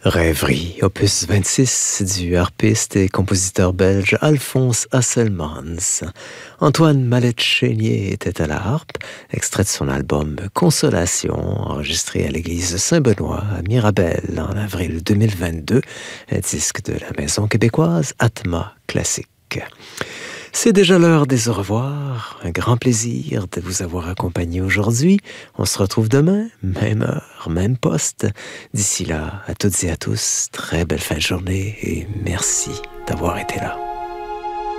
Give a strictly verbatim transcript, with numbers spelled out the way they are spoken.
Rêverie, opus vingt-six du harpiste et compositeur belge Alphonse Hasselmans. Antoine Mallette-Chénier était à la harpe, extrait de son album Consolation, enregistré à l'église Saint-Benoît à Mirabel en avril deux mille vingt-deux, un disque de la maison québécoise Atma Classique. C'est déjà l'heure des au revoir. Un grand plaisir de vous avoir accompagné aujourd'hui. On se retrouve demain, même heure, même poste. D'ici là, à toutes et à tous, très belle fin de journée et merci d'avoir été là.